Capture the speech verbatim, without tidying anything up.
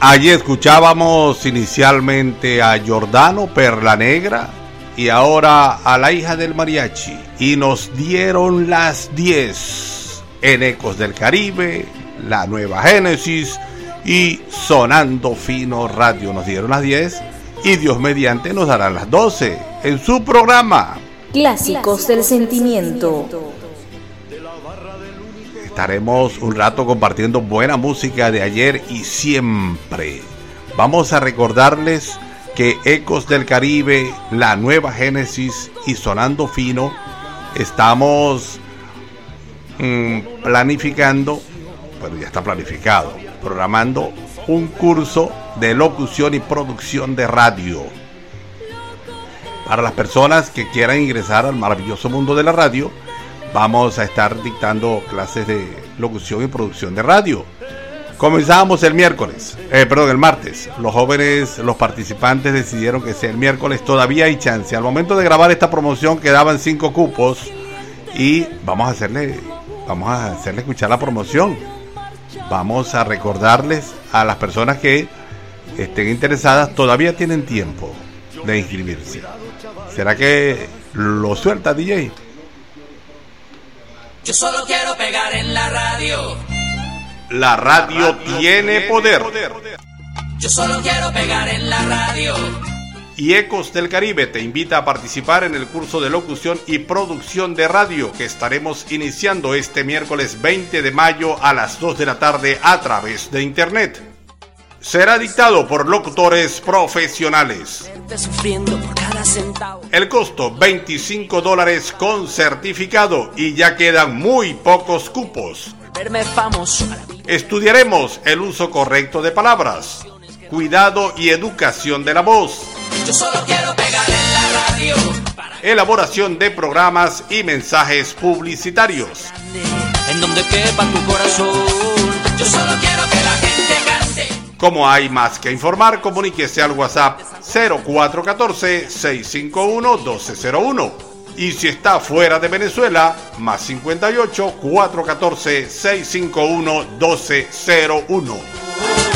Allí escuchábamos inicialmente a Jordano Perla Negra y ahora a la hija del mariachi. Y nos dieron las diez en Ecos del Caribe, la Nueva Génesis y Sonando Fino Radio. Nos dieron las diez y Dios mediante nos darán las doce en su programa Clásicos del Sentimiento. Estaremos un rato compartiendo buena música de ayer y siempre. Vamos a recordarles que Ecos del Caribe, la Nueva Génesis y Sonando Fino estamos mmm, planificando, bueno, ya está planificado, programando un curso de locución y producción de radio. Para las personas que quieran ingresar al maravilloso mundo de la radio, vamos a estar dictando clases de locución y producción de radio. Comenzamos el miércoles, eh, perdón, el martes. Los jóvenes, los participantes decidieron que sea el miércoles. Todavía hay chance. Al momento de grabar esta promoción quedaban cinco cupos y vamos a hacerle, vamos a hacerle escuchar la promoción. Vamos a recordarles a las personas que estén interesadas, todavía tienen tiempo de inscribirse. ¿Será que lo suelta, D J? Yo solo quiero pegar en la radio. La radio, la radio tiene, tiene poder. poder. Yo solo quiero pegar en la radio. Y Ecos del Caribe te invita a participar en el curso de locución y producción de radio que estaremos iniciando este miércoles veinte de mayo a las dos de la tarde a través de internet. Será dictado por locutores profesionales. El costo veinticinco dólares con certificado y ya quedan muy pocos cupos. Estudiaremos el uso correcto de palabras, cuidado y educación de la voz. Yo solo quiero pegar en la radio. Elaboración de programas y mensajes publicitarios. En donde quepa tu corazón. Yo solo quiero que la gente cante. Como hay más que informar, comuníquese al WhatsApp cero cuatro uno cuatro, seis cinco uno, uno dos cero uno. Y si está fuera de Venezuela, más cincuenta y ocho, cuatrocientos catorce, seiscientos cincuenta y uno, doce cero uno.